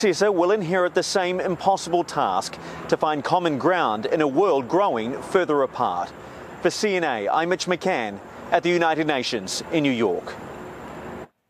Successor will inherit the same impossible task to find common ground in a world growing further apart. For CNA, I'm Mitch McCann at the United Nations in New York.